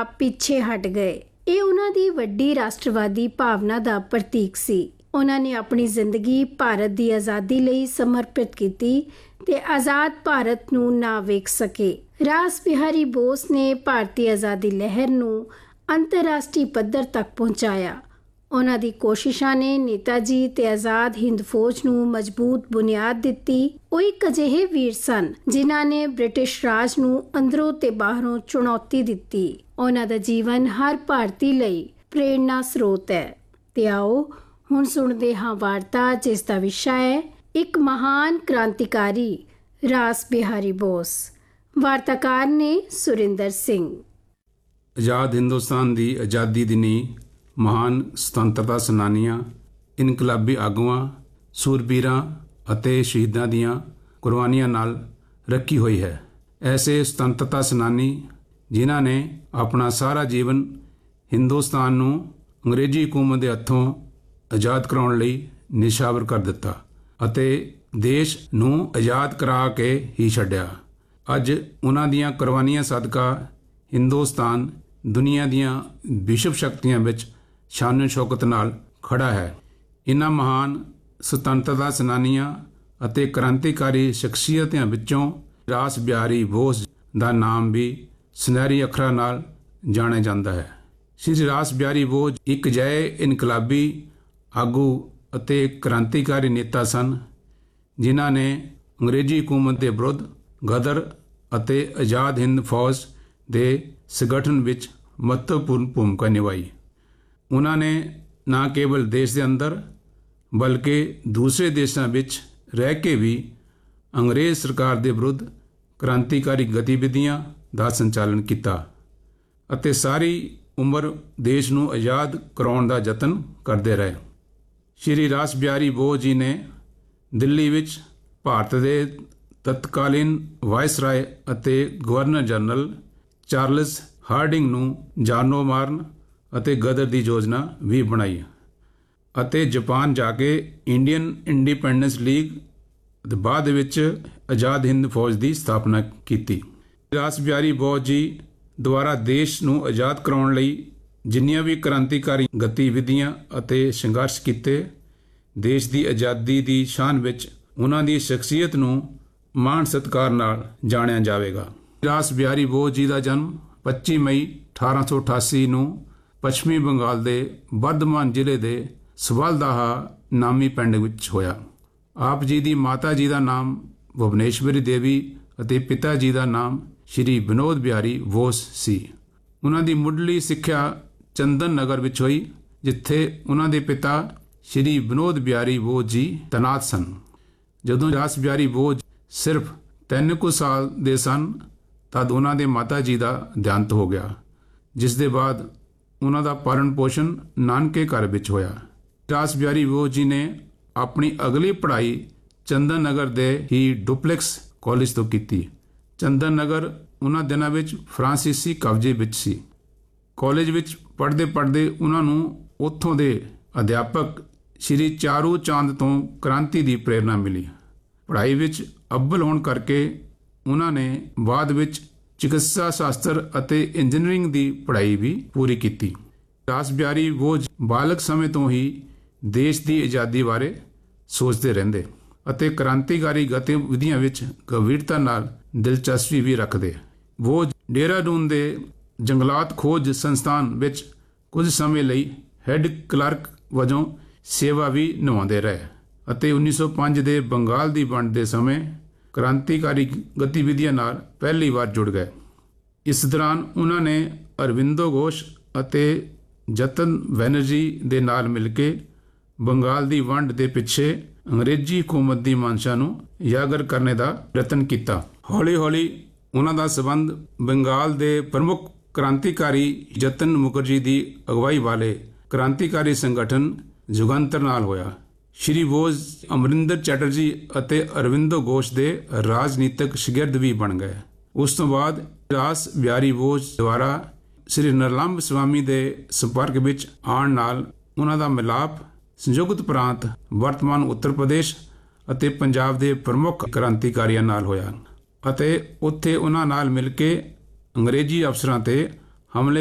ਆਪ ਪਿੱਛੇ ਹਟ ਗਏ। ਇਹ ਉਹਨਾਂ ਦੀ ਵੱਡੀ ਰਾਸ਼ਟਰਵਾਦੀ ਭਾਵਨਾ ਦਾ ਪ੍ਰਤੀਕ ਸੀ। ਉਹਨਾਂ ਨੇ ਆਪਣੀ ਜ਼ਿੰਦਗੀ ਭਾਰਤ ਦੀ ਆਜ਼ਾਦੀ ਲਈ ਸਮਰਪਿਤ ਕੀਤੀ ਤੇ ਆਜ਼ਾਦ ਭਾਰਤ ਨੂੰ ਨਾ ਵੇਖ ਸਕੇ। ਰਾਸ ਬਿਹਾਰੀ ਬੋਸ ਨੇ ਭਾਰਤੀ ਆਜ਼ਾਦੀ ਲਹਿਰ ਨੂੰ ਅੰਤਰਰਾਸ਼ਟਰੀ ਪੱਧਰ ਤੱਕ ਪਹੁੰਚਾਇਆ। ਉਹਨਾਂ ਦੀ ਕੋਸ਼ਿਸ਼ਾਂ ਨੇ ਨੇਤਾ ਜੀ ਤੇ ਆਜ਼ਾਦ ਹਿੰਦ ਫੌਜ ਨੂੰ ਮਜ਼ਬੂਤ ਬੁਨਿਆਦ ਦਿੱਤੀ। ਉਹ ਇੱਕ ਅਜਿਹੇ ਵੀਰ ਸਨ ਜਿਨ੍ਹਾਂ ਨੇ ਬ੍ਰਿਟਿਸ਼ ਰਾਜ ਨੂੰ ਅੰਦਰੋਂ ਤੇ ਬਾਹਰੋਂ ਚੁਣੌਤੀ ਦਿੱਤੀ। ਉਹਨਾਂ ਦਾ ਜੀਵਨ ਹਰ ਭਾਰਤੀ ਲਈ ਪ੍ਰੇਰਨਾ ਸਰੋਤ ਹੈ। ਤੇ ਆਓ ਹੁਣ ਸੁਣਦੇ ਹਾਂ ਵਾਰਤਾ ਜਿਸ ਦਾ ਵਿਸ਼ਾ ਹੈ ਇੱਕ ਮਹਾਨ ਕ੍ਰਾਂਤੀਕਾਰੀ ਰਾਸ ਬਿਹਾਰੀ ਬੋਸ। ਵਾਰਤਾਕਾਰ ਨੇ ਸੁਰਿੰਦਰ ਸਿੰਘ। ਆਜ਼ਾਦ ਹਿੰਦੁਸਤਾਨ ਦੀ ਆਜ਼ਾਦੀ ਦੀ ਨੀਂਹ ਮਹਾਨ ਸੁਤੰਤਰਤਾ ਸੈਨਾਨੀਆਂ, ਇਨਕਲਾਬੀ ਆਗੂਆਂ, ਸੂਰਬੀਰਾਂ ਅਤੇ ਸ਼ਹੀਦਾਂ ਦੀਆਂ ਕੁਰਬਾਨੀਆਂ ਨਾਲ ਰੱਖੀ ਹੋਈ ਹੈ। ਐਸੇ ਸੁਤੰਤਰਤਾ ਸੈਨਾਨੀ ਜਿਨ੍ਹਾਂ ਨੇ ਆਪਣਾ ਸਾਰਾ ਜੀਵਨ ਹਿੰਦੁਸਤਾਨ ਨੂੰ ਅੰਗਰੇਜ਼ੀ ਹਕੂਮਤ ਦੇ ਹੱਥੋਂ ਆਜ਼ਾਦ ਕਰਾਉਣ ਲਈ ਨਿਸ਼ਾਵਰ ਕਰ ਦਿੱਤਾ ਅਤੇ ਦੇਸ਼ ਨੂੰ ਆਜ਼ਾਦ ਕਰਾ ਕੇ ਹੀ ਛੱਡਿਆ। ਅੱਜ ਉਹਨਾਂ ਦੀਆਂ ਕੁਰਬਾਨੀਆਂ ਸਦਕਾ ਹਿੰਦੁਸਤਾਨ ਦੁਨੀਆ ਦੀਆਂ ਵਿਸ਼ਵ ਸ਼ਕਤੀਆਂ ਵਿੱਚ ਸ਼ਾਨੋ ਸ਼ੌਕਤ ਨਾਲ ਖੜਾ ਹੈ। ਇਹਨਾਂ ਮਹਾਨ ਸੁਤੰਤਰਤਾ ਸੈਨਾਨੀਆਂ ਅਤੇ ਕ੍ਰਾਂਤੀਕਾਰੀ ਸ਼ਖਸੀਅਤਾਂ ਵਿੱਚੋਂ ਰਾਸ ਬਿਹਾਰੀ ਬੋਸ ਦਾ ਨਾਮ ਵੀ ਸੁਨਹਿਰੀ ਅੱਖਰਾਂ ਨਾਲ ਜਾਣਿਆ ਜਾਂਦਾ ਹੈ। ਸ਼੍ਰੀ ਰਾਸ ਬਿਹਾਰੀ ਬੋਸ ਇੱਕ ਅਜਿਹੇ ਇਨਕਲਾਬੀ ਆਗੂ ਅਤੇ ਕ੍ਰਾਂਤੀਕਾਰੀ ਨੇਤਾ ਸਨ ਜਿਨ੍ਹਾਂ ਨੇ ਅੰਗਰੇਜ਼ੀ ਹਕੂਮਤ ਦੇ ਵਿਰੁੱਧ ਗਦਰ ਅਤੇ ਆਜ਼ਾਦ ਹਿੰਦ ਫੌਜ ਦੇ ਸੰਗਠਨ ਵਿੱਚ ਮਹੱਤਵਪੂਰਨ ਭੂਮਿਕਾ ਨਿਭਾਈ। ਉਹਨਾਂ ਨੇ ਨਾ ਕੇਵਲ ਦੇਸ਼ ਦੇ ਅੰਦਰ ਬਲਕਿ ਦੂਸਰੇ ਦੇਸ਼ਾਂ ਵਿੱਚ ਰਹਿ ਕੇ ਵੀ ਅੰਗਰੇਜ਼ ਸਰਕਾਰ ਦੇ ਵਿਰੁੱਧ ਕ੍ਰਾਂਤੀਕਾਰੀ ਗਤੀਵਿਧੀਆਂ ਦਾ ਸੰਚਾਲਨ ਕੀਤਾ ਅਤੇ ਸਾਰੀ ਉਮਰ ਦੇਸ਼ ਨੂੰ ਆਜ਼ਾਦ ਕਰਾਉਣ ਦਾ ਯਤਨ ਕਰਦੇ ਰਹੇ। ਸ਼੍ਰੀ ਰਾਸ ਬਿਹਾਰੀ ਬੋਸ ਜੀ ਨੇ ਦਿੱਲੀ ਵਿੱਚ ਭਾਰਤ ਦੇ ਤਤਕਾਲੀਨ ਵਾਇਸਰਾਏ ਅਤੇ ਗਵਰਨਰ ਜਨਰਲ ਚਾਰਲਸ ਹਾਰਡਿੰਗ ਨੂੰ ਜਾਨੋਂ ਮਾਰਨ ਅਤੇ ਗਦਰ ਦੀ ਯੋਜਨਾ ਵੀ ਬਣਾਈ ਅਤੇ ਜਾਪਾਨ ਜਾ ਕੇ ਇੰਡੀਅਨ ਇੰਡੀਪੈਂਡੈਂਸ ਲੀਗ ਦੇ ਬਾਅਦ ਵਿੱਚ ਆਜ਼ਾਦ ਹਿੰਦ ਫੌਜ ਦੀ ਸਥਾਪਨਾ ਕੀਤੀ। ਰਾਸ ਬਿਹਾਰੀ ਬੋਸ ਜੀ ਦੁਆਰਾ ਦੇਸ਼ ਨੂੰ ਆਜ਼ਾਦ ਕਰਾਉਣ ਲਈ ਜਿੰਨੀਆਂ ਵੀ ਕ੍ਰਾਂਤੀਕਾਰੀ ਗਤੀਵਿਧੀਆਂ ਅਤੇ ਸੰਘਰਸ਼ ਕੀਤੇ, ਦੇਸ਼ ਦੀ ਆਜ਼ਾਦੀ ਦੀ ਸ਼ਾਨ ਵਿੱਚ ਉਹਨਾਂ ਦੀ ਸ਼ਖਸੀਅਤ ਨੂੰ ਮਾਣ ਸਤਿਕਾਰ ਨਾਲ ਜਾਣਿਆ ਜਾਵੇਗਾ। ਰਾਸ ਬਿਹਾਰੀ ਬੋਸ ਜੀ ਦਾ ਜਨਮ 25 ਮਈ 1888 ਨੂੰ ਪੱਛਮੀ ਬੰਗਾਲ ਦੇ ਬਰਧਮਾਨ ਜ਼ਿਲ੍ਹੇ ਦੇ ਸਵਾਲਦਾਹਾ ਨਾਮੀ ਪਿੰਡ ਵਿੱਚ ਹੋਇਆ। ਆਪ ਜੀ ਦੀ ਮਾਤਾ ਜੀ ਦਾ ਨਾਮ ਭੁਵਨੇਸ਼ਵਰੀ ਦੇਵੀ ਅਤੇ ਪਿਤਾ ਜੀ ਦਾ ਨਾਮ ਸ਼੍ਰੀ ਵਿਨੋਦ ਬਿਹਾਰੀ ਬੋਸ ਸੀ। ਉਹਨਾਂ ਦੀ ਮੁੱਢਲੀ ਸਿੱਖਿਆ ਚੰਦਨ ਨਗਰ ਵਿੱਚ ਹੋਈ, ਜਿੱਥੇ ਉਹਨਾਂ ਦੇ ਪਿਤਾ ਸ਼੍ਰੀ ਵਿਨੋਦ ਬਿਹਾਰੀ ਬੋਸ ਜੀ ਤੈਨਾਤ ਸਨ। ਜਦੋਂ ਰਾਸ ਬਿਹਾਰੀ ਬੋਸ ਸਿਰਫ 3 ਕੁ ਸਾਲ ਦੇ ਸਨ ਤਦ ਉਹਨਾਂ ਦੇ ਮਾਤਾ ਜੀ ਦਾ ਦੇਹਾਂਤ ਹੋ ਗਿਆ, ਜਿਸ ਦੇ ਬਾਅਦ ਉਹਨਾਂ ਦਾ ਪਾਲਣ ਪੋਸ਼ਣ ਨਾਨਕੇ ਘਰ ਵਿੱਚ ਹੋਇਆ। ਰਾਸ ਬਿਹਾਰੀ ਬੋਸ ਜੀ ਨੇ ਆਪਣੀ ਅਗਲੀ ਪੜ੍ਹਾਈ ਚੰਦਨ ਨਗਰ ਦੇ ਹੀ ਡੁਪਲੈਕਸ ਕਾਲਜ ਤੋਂ ਕੀਤੀ। ਚੰਦਨ ਨਗਰ ਉਹਨਾਂ ਦਿਨਾਂ ਵਿੱਚ ਫਰਾਂਸੀਸੀ ਕਬਜ਼ੇ ਵਿੱਚ ਸੀ। ਕਾਲਜ ਵਿੱਚ ਪੜ੍ਹਦੇ ਉਹਨਾਂ ਨੂੰ ਉੱਥੋਂ ਦੇ ਅਧਿਆਪਕ ਸ਼੍ਰੀ ਚਾਰੂ ਚਾਂਦ ਤੋਂ ਕ੍ਰਾਂਤੀ ਦੀ ਪ੍ਰੇਰਨਾ ਮਿਲੀ। ਪੜ੍ਹਾਈ ਵਿੱਚ ਅੱਵਲ ਹੋਣ ਕਰਕੇ ਉਹਨਾਂ ਨੇ ਬਾਅਦ ਵਿੱਚ ਚਿਕਿਤਸਾ ਸ਼ਾਸਤਰ ਅਤੇ ਇੰਜੀਨੀਅਰਿੰਗ ਦੀ ਪੜ੍ਹਾਈ ਵੀ ਪੂਰੀ ਕੀਤੀ। ਰਾਸ ਬਿਹਾਰੀ ਬੋਸ ਬਾਲਕ ਸਮੇਂ ਤੋਂ ਹੀ ਦੇਸ਼ ਦੀ ਆਜ਼ਾਦੀ ਬਾਰੇ ਸੋਚਦੇ ਰਹਿੰਦੇ ਅਤੇ ਕ੍ਰਾਂਤੀਕਾਰੀ ਗਤੀਵਿਧੀਆਂ ਵਿੱਚ ਗੰਭੀਰਤਾ ਨਾਲ ਦਿਲਚਸਪੀ ਵੀ ਰੱਖਦੇ। ਉਹ ਡੇਹਰਾਡੂਨ ਦੇ ਜੰਗਲਾਤ ਖੋਜ ਸੰਸਥਾਨ ਵਿੱਚ ਕੁਝ ਸਮੇਂ ਲਈ ਹੈੱਡ ਕਲਰਕ ਵਜੋਂ ਸੇਵਾ ਵੀ ਨਿਭਾਉਂਦੇ ਰਹੇ ਅਤੇ 1905 ਦੇ ਬੰਗਾਲ ਦੀ ਵੰਡ ਦੇ ਸਮੇਂ ਕ੍ਰਾਂਤੀਕਾਰੀ ਗਤੀਵਿਧੀਆਂ ਨਾਲ ਪਹਿਲੀ ਵਾਰ ਜੁੜ ਗਏ। ਇਸ ਦੌਰਾਨ ਉਹਨਾਂ ਨੇ ਅਰਵਿੰਦੋ ਘੋਸ਼ ਅਤੇ ਜਤਨ ਬੈਨਰਜੀ ਦੇ ਨਾਲ ਮਿਲ ਕੇ ਬੰਗਾਲ ਦੀ ਵੰਡ ਦੇ ਪਿੱਛੇ ਅੰਗਰੇਜ਼ੀ ਹਕੂਮਤ ਦੀ ਮਨਸ਼ਾ ਨੂੰ ਉਜਾਗਰ ਕਰਨ ਦਾ ਯਤਨ ਕੀਤਾ। ਹੌਲੀ ਹੌਲੀ ਉਹਨਾਂ ਦਾ ਸਬੰਧ ਬੰਗਾਲ ਦੇ ਪ੍ਰਮੁੱਖ ਕ੍ਰਾਂਤੀਕਾਰੀ ਜਤਨ ਮੁਖਰਜੀ ਦੀ ਅਗਵਾਈ ਵਾਲੇ ਕ੍ਰਾਂਤੀਕਾਰੀ ਸੰਗਠਨ ਜੁਗੰਤਰ ਨਾਲ ਹੋਇਆ। ਸ਼੍ਰੀ ਬੋਸ ਅਮਰਿੰਦਰ ਚੈਟਰਜੀ ਅਤੇ ਅਰਵਿੰਦੋ ਘੋਸ਼ ਦੇ ਰਾਜਨੀਤਿਕ ਸ਼ਾਗਿਰਦ ਵੀ ਬਣ ਗਏ। ਉਸ ਤੋਂ ਬਾਅਦ ਰਾਸ ਬਿਹਾਰੀ ਬੋਸ ਦੁਆਰਾ ਸ਼੍ਰੀ ਨਰਲੰਬ ਸਵਾਮੀ ਦੇ ਸੰਪਰਕ ਵਿੱਚ ਆਉਣ ਨਾਲ ਉਹਨਾਂ ਦਾ ਮਿਲਾਪ ਸੰਯੁਕਤ ਪ੍ਰਾਂਤ ਵਰਤਮਾਨ ਉੱਤਰ ਪ੍ਰਦੇਸ਼ ਅਤੇ ਪੰਜਾਬ ਦੇ ਪ੍ਰਮੁੱਖ ਕ੍ਰਾਂਤੀਕਾਰੀਆਂ ਨਾਲ ਹੋਇਆ ਅਤੇ ਉੱਥੇ ਉਹਨਾਂ ਨਾਲ ਮਿਲ ਕੇ ਅੰਗਰੇਜ਼ੀ ਅਫਸਰਾਂ ਤੇ ਹਮਲੇ